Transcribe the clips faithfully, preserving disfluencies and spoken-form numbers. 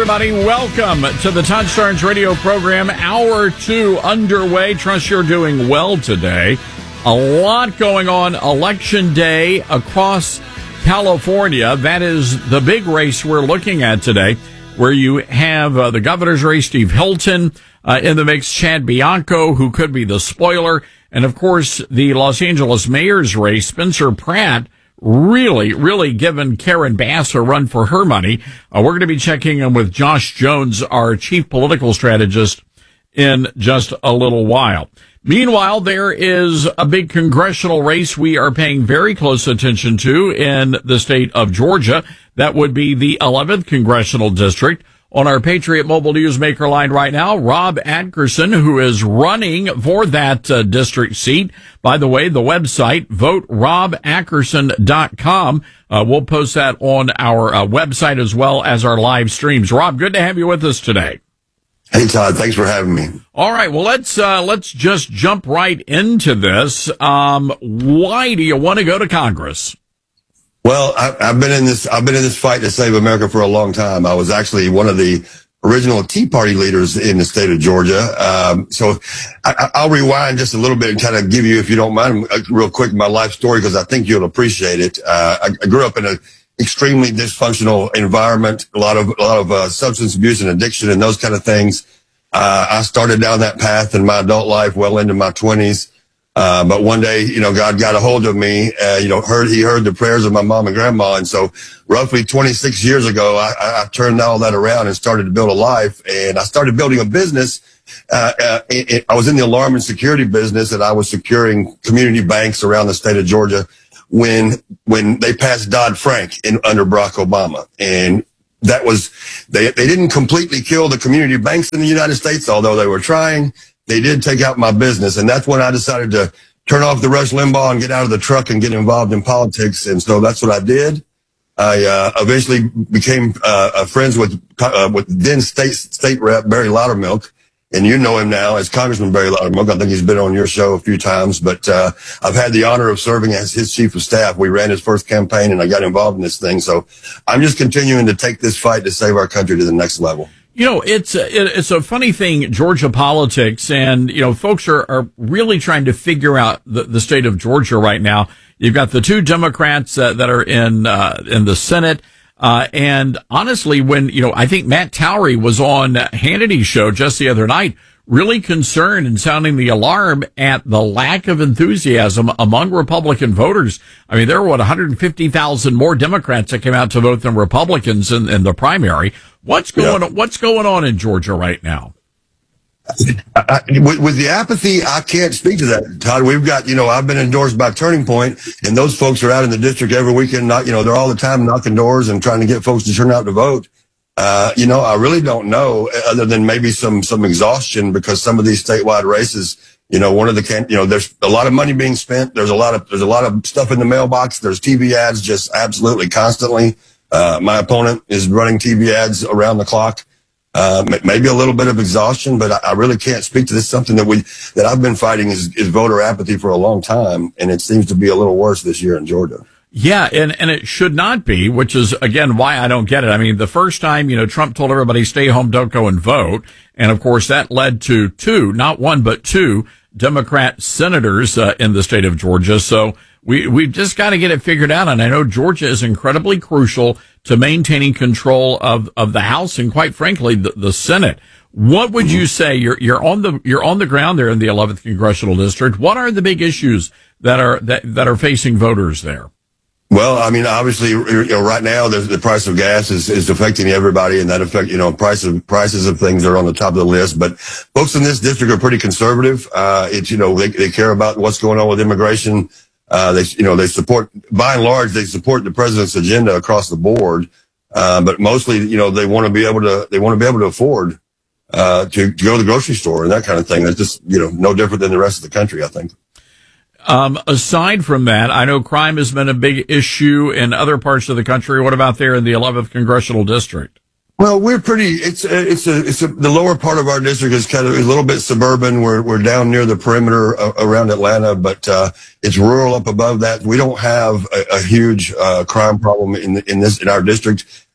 everybody. Welcome to the Touchstars radio program. Hour two underway. Trust you're doing well today. A lot going on Election Day across California. That is the big race we're looking at today, where you have uh, the governor's race, Steve Hilton, uh, in the mix, Chad Bianco, who could be the spoiler, and, of course, the Los Angeles mayor's race, Spencer Pratt, really, really giving Karen Bass a run for her money. Uh, we're going to be checking in with Josh Jones, our chief political strategist, in just a little while. Meanwhile, there is a big congressional race we are paying very close attention to in the state of Georgia. That would be the eleventh congressional district. On our Patriot Mobile Newsmaker line right now, Rob Atkerson, who is running for that uh, district seat. By the way, the website, vote rob atkerson dot com. Uh, we'll post that on our uh, website as well as our live streams. Rob, good to have you with us today. Hey, Todd, thanks for having me. All right, well, let's uh, let's just jump right into this. Um, why do you want to go to Congress? Well, I, I've been in this. I've been in this fight to save America for a long time. I was actually one of the original Tea Party leaders in the state of Georgia. Um, so I, I'll rewind just a little bit and kind of give you, if you don't mind, real quick, my life story, because I think you'll appreciate it. Uh, I, I grew up in an extremely dysfunctional environment, a lot of a lot of uh, substance abuse and addiction and those kind of things. Uh, I started down that path in my adult life, well into my twenties. Uh, but one day, you know, God got a hold of me, uh, you know, heard, he heard the prayers of my mom and grandma. And so roughly twenty-six years ago, I, I turned all that around and started to build a life, and I started building a business. Uh, uh it, it, I was in the alarm and security business, and I was securing community banks around the state of Georgia when, when they passed Dodd-Frank in under Barack Obama. And that was, they, they didn't completely kill the community banks in the United States, although they were trying. They did take out my business, and that's when I decided to turn off the Rush Limbaugh and get out of the truck and get involved in politics. And so that's what I did. I uh, eventually became uh, friends with uh, with then state state rep Barry Loudermilk, and you know him now as Congressman Barry Loudermilk. I think he's been on your show a few times, but uh, I've had the honor of serving as his chief of staff. We ran his first campaign, and I got involved in this thing. So I'm just continuing to take this fight to save our country to the next level. You know, it's a, it's a funny thing, Georgia politics, and, you know, folks are, are really trying to figure out the, the state of Georgia right now. You've got the two Democrats uh, that are in uh, in the Senate. Uh, and honestly, when, you know, I think Matt Towery was on Hannity's show just the other night, really concerned and sounding the alarm at the lack of enthusiasm among Republican voters. I mean, there were, what, one hundred fifty thousand more Democrats that came out to vote than Republicans in, in the primary. What's going yeah. on? What's going on in Georgia right now? I, with, with the apathy, I can't speak to that, Todd. We've got, you know, I've been endorsed by Turning Point, and those folks are out in the district every weekend. Not, you know, they're all the time knocking doors and trying to get folks to turn out to vote. Uh, you know, I really don't know, other than maybe some some exhaustion, because some of these statewide races, you know, one of the can, you know, there's a lot of money being spent. There's a lot of there's a lot of stuff in the mailbox. There's T V ads just absolutely constantly. Uh, my opponent is running T V ads around the clock. Uh, maybe a little bit of exhaustion, but I, I really can't speak to this. Something that we, that I've been fighting is, is voter apathy for a long time. And it seems to be a little worse this year in Georgia. Yeah. And, and it should not be, which is, again, why I don't get it. I mean, the first time, you know, Trump told everybody stay home, don't go and vote. And of course, that led to two, not one, but two Democrat senators uh, in the state of Georgia. So we, we've just got to get it figured out. And I know Georgia is incredibly crucial to maintaining control of, of the House and, quite frankly, the, the Senate. What would you say? You're, you're on the, you're on the ground there in the eleventh congressional district. What are the big issues that are, that, that are facing voters there? Well, I mean, obviously, you know, right now the, the price of gas is, is affecting everybody, and that affect, you know, price of, prices of things are on the top of the list. But folks in this district are pretty conservative. Uh, it's, you know, they, they care about what's going on with immigration. Uh, they, you know, they support, by and large, they support the president's agenda across the board. Uh, but mostly, you know, they want to be able to, they want to be able to afford, uh, to, to go to the grocery store and that kind of thing. That's just, you know, no different than the rest of the country, I think. Um, aside from that, I know crime has been a big issue in other parts of the country. What about there in the eleventh congressional district? Well, we're pretty, it's, it's a, it's a, the lower part of our district is kind of a little bit suburban. We're, we're down near the perimeter uh, around Atlanta, but, uh, it's rural up above that. We don't have a, a huge, uh, crime problem in, in this, in our district.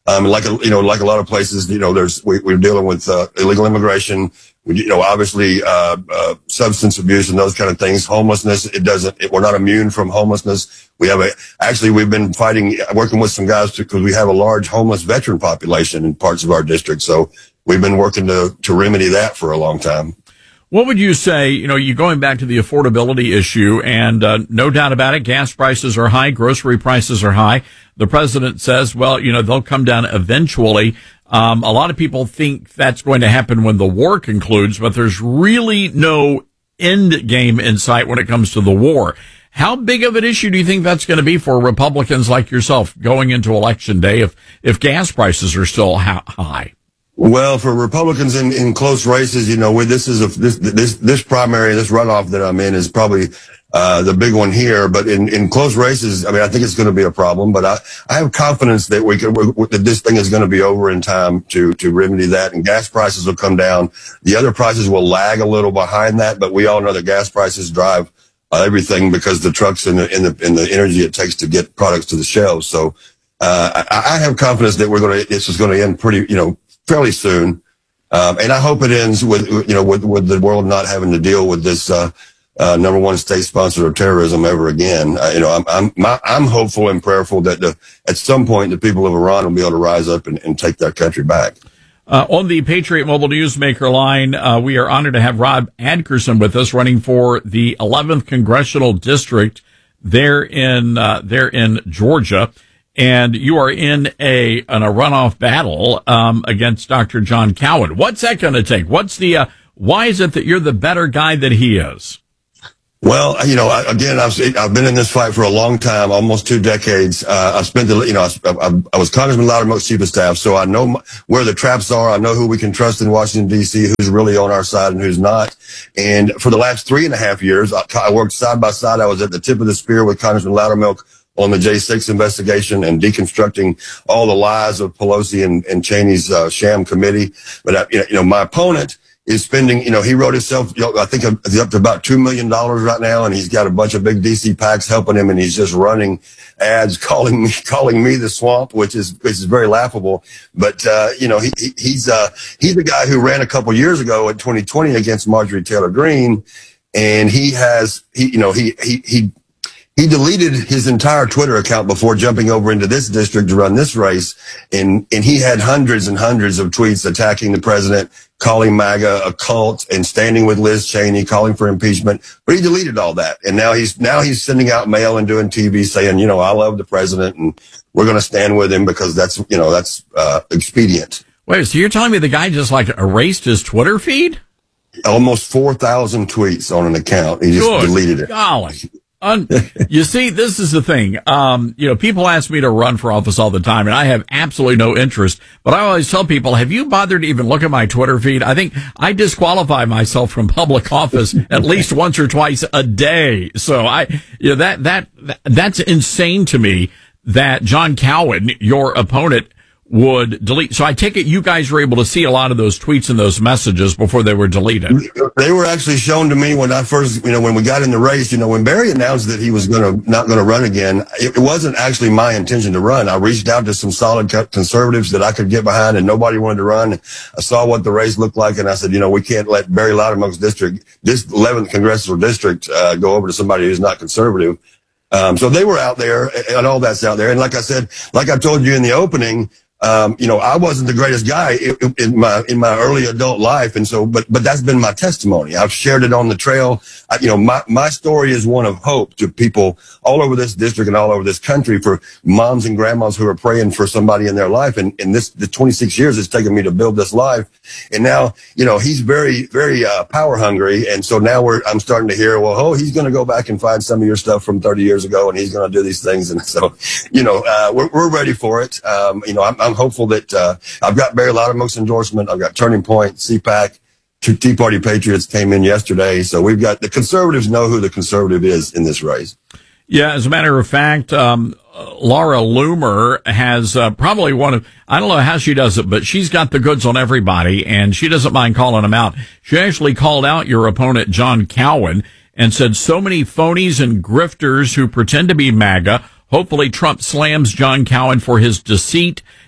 Um, like, a, you know, like a lot of places, you know, there's, we, we're dealing with, uh, illegal immigration, we, you know, obviously, uh, uh, substance abuse and those kind of things, homelessness. It doesn't, it, we're not immune from homelessness. We have a, actually, we've been fighting, working with some guys because we have a large homeless veteran population in parts of our district. So we've been working to, to remedy that for a long time. What would you say, you know, you're going back to the affordability issue, and uh, no doubt about it, gas prices are high, grocery prices are high. The president says, well, you know, they'll come down eventually. Um, a lot of people think that's going to happen when the war concludes, but there's really no end game in sight when it comes to the war. How big of an issue do you think that's going to be for Republicans like yourself going into Election Day if, if gas prices are still ha- high? Well, for Republicans in, in close races, you know, with this is a, this, this, this primary, this runoff that I'm in is probably, uh, the big one here. But in, in close races, I mean, I think it's going to be a problem, but I, I have confidence that we can, that this thing is going to be over in time to, to remedy that, and gas prices will come down. The other prices will lag a little behind that, but we all know that gas prices drive uh, everything because the trucks and the, and the, and the energy it takes to get products to the shelves. So, uh, I, I have confidence that we're going to, this is going to end pretty, you know, fairly soon. Um, and I hope it ends with, you know, with, with the world not having to deal with this, uh, uh, number one state sponsor of terrorism ever again. Uh, you know, I'm, I'm, my, I'm hopeful and prayerful that the, at some point the people of Iran will be able to rise up and, and take their country back. Uh, on the Patriot Mobile Newsmaker line, uh, we are honored to have Rob Adkerson with us, running for the eleventh Congressional District there in, uh, there in Georgia. And you are in a in a runoff battle um, against Doctor John Cowan. What's that going to take? What's the uh, why is it that you're the better guy that he is? Well, you know, again, I've I've been in this fight for a long time, almost two decades. Uh, I've spent the, you know, I, I, I was Congressman Loudermilk's chief of staff, so I know where the traps are. I know who we can trust in Washington D C, who's really on our side and who's not. And for the last three and a half years, I, I worked side by side. I was at the tip of the spear with Congressman Loudermilk on the J six investigation and deconstructing all the lies of Pelosi and, and Cheney's uh, sham committee. But, uh, you know, my opponent is spending, you know, he wrote himself, you know, I think he's up to about two million dollars right now, and he's got a bunch of big D C PACs helping him, and he's just running ads calling me, calling me the swamp, which is, which is very laughable. But, uh, you know, he, he he's, uh, he's the guy who ran a couple years ago in twenty twenty against Marjorie Taylor Greene. And he has, he, you know, he, he, he, He deleted his entire Twitter account before jumping over into this district to run this race. And, and he had hundreds and hundreds of tweets attacking the president, calling MAGA a cult, and standing with Liz Cheney, calling for impeachment. But he deleted all that. And now he's, now he's sending out mail and doing T V saying, you know, I love the president and we're going to stand with him because that's, you know, that's, uh, expedient. Wait, so you're telling me the guy just like erased his Twitter feed? Almost four thousand tweets on an account. He just Good deleted it. Golly. Un- you see, this is the thing. Um, you know, people ask me to run for office all the time, and I have absolutely no interest. But I always tell people, have you bothered to even look at my Twitter feed? I think I disqualify myself from public office at least once or twice a day. So I, you know, that, that, that that's insane to me that John Cowan, your opponent, would delete. So I take it you guys were able to see a lot of those tweets and those messages before they were deleted. They were actually shown to me when I first, you know, when we got in the race. You know, when Barry announced that he was going to not going to run again, it, it wasn't actually my intention to run. I reached out to some solid conservatives that I could get behind, and nobody wanted to run. I saw what the race looked like, and I said, you know, we can't let Barry Loudermilk's district, this eleventh congressional district, uh, go over to somebody who's not conservative. Um, so they were out there, and all that's out there. And like I said, like I told you in the opening, Um, you know, I wasn't the greatest guy in, in my, in my early adult life. And so, but, but that's been my testimony. I've shared it on the trail. I, you know, my, my story is one of hope to people all over this district and all over this country, for moms and grandmas who are praying for somebody in their life. And, and this, the twenty-six years it's taken me to build this life. And now, you know, he's very, very, uh, power hungry. And so now we're, I'm starting to hear, well, oh, he's going to go back and find some of your stuff from thirty years ago, and he's going to do these things. And so, you know, uh, we're, we're ready for it. Um, you know, I'm, I'm hopeful that, uh, I've got Barry Loudermilk's endorsement. I've got Turning Point, C PAC, two Tea Party Patriots came in yesterday. So we've got, the conservatives know who the conservative is in this race. Yeah, as a matter of fact, um, Laura Loomer has uh, probably one of, I don't know how she does it, but she's got the goods on everybody, and she doesn't mind calling them out. She actually called out your opponent, John Cowan, and said, so many phonies and grifters who pretend to be MAGA. Hopefully Trump slams John Cowan for his deceit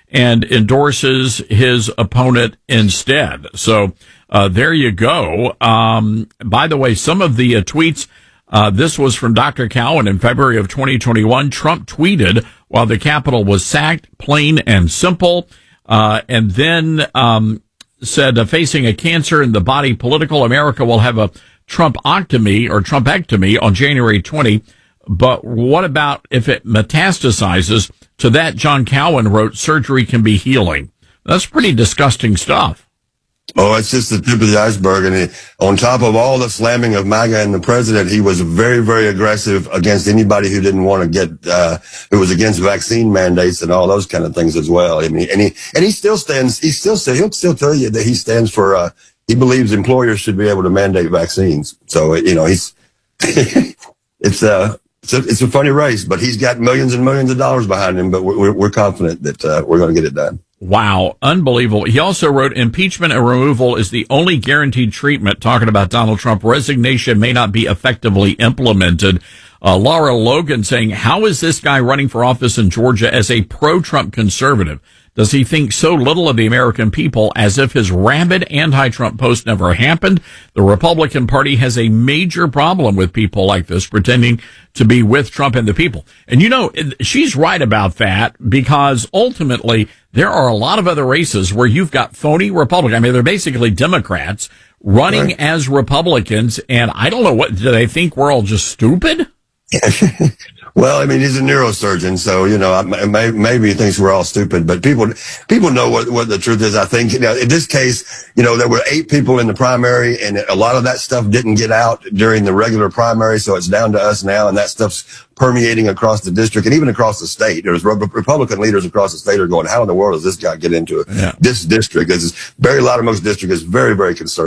and endorses his opponent instead. So uh, there you go. Um, by the way, some of the uh, tweets, uh, this was from Doctor Cowan in February of twenty twenty-one. Trump tweeted while the Capitol was sacked, plain and simple, uh, and then um, said, uh, facing a cancer in the body political, America will have a Trumpectomy or Trumpectomy on January twentieth. But what about if it metastasizes? To that, John Cowan wrote, surgery can be healing. That's pretty disgusting stuff. Oh, it's just the tip of the iceberg. And it, on top of all the slamming of MAGA and the president, he was very, very aggressive against anybody who didn't want to get, uh, who was against vaccine mandates and all those kind of things as well. I mean, and he, and he still stands, he still say, he'll still tell you that he stands for, uh, he believes employers should be able to mandate vaccines. So, you know, he's, it's, uh, It's a, it's a funny race, but he's got millions and millions of dollars behind him, but we're, we're confident that uh, we're going to get it done. Wow. Unbelievable. He also wrote, impeachment and removal is the only guaranteed treatment. Talking about Donald Trump, resignation may not be effectively implemented. Uh, Laura Logan saying, how is this guy running for office in Georgia as a pro-Trump conservative? Does he think so little of the American people, as if his rabid anti-Trump post never happened? The Republican Party has a major problem with people like this pretending to be with Trump and the people. And you know, she's right about that, because ultimately there are a lot of other races where you've got phony Republicans. I mean, they're basically Democrats running right as Republicans. And I don't know, what do they think? We're all just stupid? Well, I mean, he's a neurosurgeon, so, you know, maybe he thinks we're all stupid, but people, people know what, what the truth is. I think, you know, in this case, you know, there were eight people in the primary, and a lot of that stuff didn't get out during the regular primary, so it's down to us now, and that stuff's permeating across the district and even across the state. There's Republican leaders across the state are going, how in the world does this guy get into yeah. this district? This is, Barry Loudermilk's district is very, very conservative.